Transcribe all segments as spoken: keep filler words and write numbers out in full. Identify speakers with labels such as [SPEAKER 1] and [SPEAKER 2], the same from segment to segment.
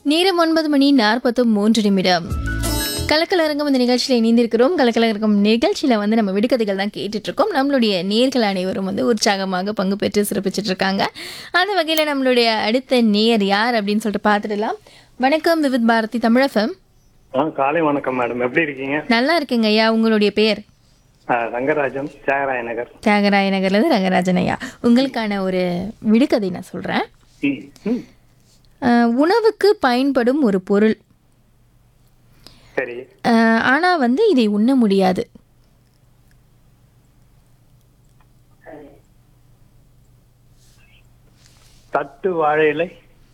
[SPEAKER 1] நேரம் ஒன்பது மணி நாற்பத்து மூன்று நிமிடம். கலக்கலரங்கம் இந்த நிகழ்ச்சியில் இணைந்திருக்கிறோம். கலக்கலரங்கம் நிகழ்ச்சியில் வந்து நம்ம விடுகதைகள் தான் கேட்டுட்டு இருக்கோம். நம்மளுடைய நேர்கள் அனைவரும் வந்து உற்சாகமாக பங்கு பெற்று சிறப்பிச்சுட்டு இருக்காங்க. அந்த வகையில் நம்மளுடைய அடுத்த நேர் யார் அப்படின்னு சொல்லிட்டு பார்த்துடலாம். வணக்கம் விவித் பாரதி தமிழ் எஃப்எம்.
[SPEAKER 2] காலை வணக்கம் மேடம், எப்படி இருக்கீங்க?
[SPEAKER 1] நல்லா இருக்குங்க ஐயா. உங்களுடைய பெயர்?
[SPEAKER 2] ரங்கராஜன், தியாகராய நகர்.
[SPEAKER 1] தியாகராய நகர்லேருந்து ரங்கராஜன் ஐயா. உங்களுக்கான ஒரு விடுகதை நான் சொல்கிறேன். உணவுக்கு பயன்படும் ஒரு பொருள்,
[SPEAKER 2] சரி,
[SPEAKER 1] ஆனா வந்து இதை உண்ண முடியாது.
[SPEAKER 2] தட்டு வாழை இலை.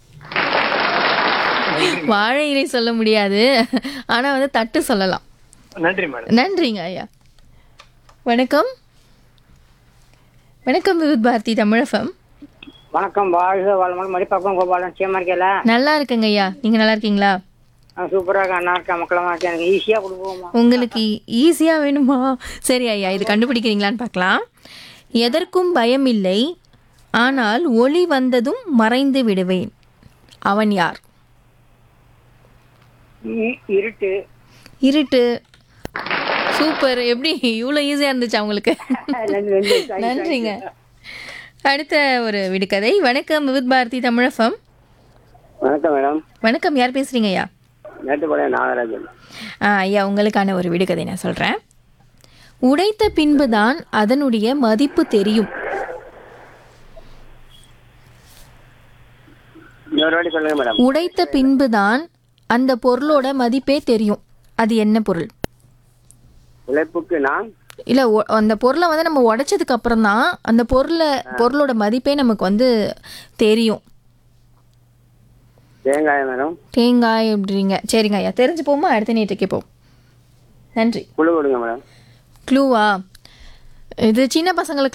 [SPEAKER 1] வாழை இலை சொல்ல முடியாது, ஆனா வந்து தட்டு சொல்லலாம்.
[SPEAKER 2] நன்றி மேடம்.
[SPEAKER 1] நன்றிங்க ஐயா. வணக்கம். வணக்கம் விவித் பாரதி தமிழ் எஃப்எம்.
[SPEAKER 3] வணக்கம். வாழ்க வளமுடன். மடிப்பாக்கம் கோபாலன், சேமா இருக்கல?
[SPEAKER 1] நல்லா இருக்குங்க ஐயா. நீங்க நல்லா இருக்கீங்களா?
[SPEAKER 3] சூப்பராக அண்ணா இருக்கேன், மக்களமா இருக்கேன். எனக்கு ஈஸியா கொடுப்போமா?
[SPEAKER 1] உங்களுக்கு ஈஸியா வேணுமா? சரி ஐயா, இது கண்டுபிடிக்கிறீங்களான்னு பார்க்கலாம். எதற்கும் பயம் இல்லை, ஆனால் ஒளி வந்ததும் மறைந்து விடுவேன். அவன் யார்?
[SPEAKER 3] இ- இருட்டு.
[SPEAKER 1] இருட்டு. சூப்பர். எப்படி இவ்வளோ ஈஸியாக இருந்துச்சு அவங்களுக்கு?
[SPEAKER 3] நன்றி, நன்றி.
[SPEAKER 1] நன்றிங்க. அடுத்த ஒரு விடுகதை. வணக்கம் விவித் பாரதி தமிழ் எஃப்எம்.
[SPEAKER 3] வணக்கம் மேடம்.
[SPEAKER 1] வணக்கம். யார் பேசுறீங்க ஐயா?
[SPEAKER 3] மேட்டுப்பாளையம் நாகராஜன்.
[SPEAKER 1] ஆ ஐயா, உங்களுக்கான ஒரு விடுகதை நான் சொல்கிறேன். உடைத்த பின்புதான் அதனுடைய மதிப்பு தெரியும்.
[SPEAKER 3] இன்னொரு வாட்டி சொல்லுங்க மேடம்.
[SPEAKER 1] உடைத்த பின்புதான் அந்த பொருளோட மதிப்பே தெரியும். அது என்ன பொருள்?
[SPEAKER 3] உழைப்புக்கு நான்
[SPEAKER 1] இல்லை, அந்த பொருளை வந்து நம்ம உடைச்சதுக்கு அப்புறம் தான் அந்த பொருளை பொருளோட மதிப்பே நமக்கு வந்து தெரியும்.
[SPEAKER 3] தேங்காய் மேடம்.
[SPEAKER 1] தேங்காய் எப்படிங்க? சரிங்க ஐயா, தெரிஞ்சு போமா. அடுத்த நேற்று கேட்போம். நன்றி.
[SPEAKER 3] குழு கொடுங்க மேடம்.
[SPEAKER 1] க்ளூவா? இது சின்ன பசங்களுக்கு